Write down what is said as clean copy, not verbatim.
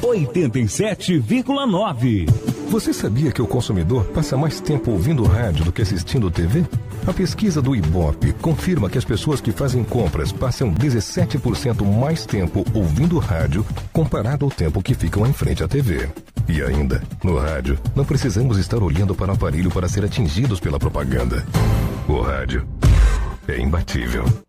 87,9. Você sabia que o consumidor passa mais tempo ouvindo rádio do que assistindo TV? A pesquisa do Ibope confirma que as pessoas que fazem compras passam 17% mais tempo ouvindo rádio comparado ao tempo que ficam em frente à TV. E ainda, no rádio, não precisamos estar olhando para o aparelho para ser atingidos pela propaganda. O rádio é imbatível.